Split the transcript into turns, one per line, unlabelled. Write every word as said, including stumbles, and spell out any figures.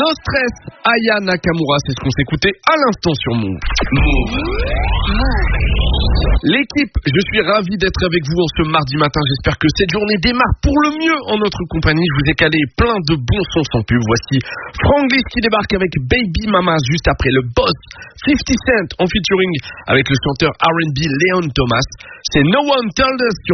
No Stress, Aya Nakamura, c'est ce qu'on s'écoutait à l'instant sur Move. Move. L'équipe, je suis ravi d'être avec vous en ce mardi matin. J'espère que cette journée démarre pour le mieux en notre compagnie. Je vous ai calé plein de bons sons sans pub. Voici Franglish qui débarque avec Baby Mama juste après le boss fifty Cent en featuring avec le chanteur R and B Leon Thomas. C'est No One Told Us.